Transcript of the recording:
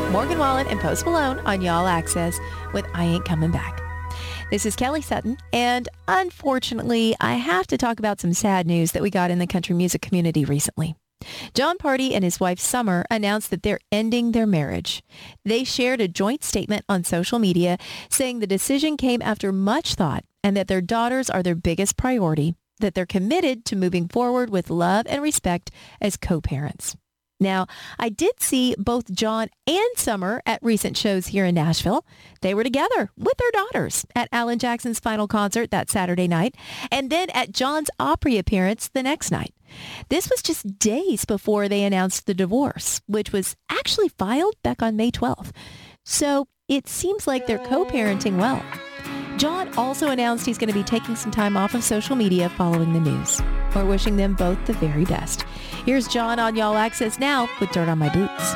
Morgan Wallen and Post Malone on Y'all Access with I Ain't Coming Back. This is Kelly Sutton, and unfortunately, I have to talk about some sad news that we got in the country music community recently. Jon Pardi and his wife Summer announced that they're ending their marriage. They shared a joint statement on social media saying the decision came after much thought and that their daughters are their biggest priority, that they're committed to moving forward with love and respect as co-parents. Now, I did see both Jon and Summer at recent shows here in Nashville. They were together with their daughters at Alan Jackson's final concert that Saturday night, and then at Jon's Opry appearance the next night. This was just days before they announced the divorce, which was actually filed back on May 12th. So it seems like they're co-parenting well. Jon also announced he's going to be taking some time off of social media following the news. We're wishing them both the very best. Here's Jon on Y'all Access now with Dirt on My Boots.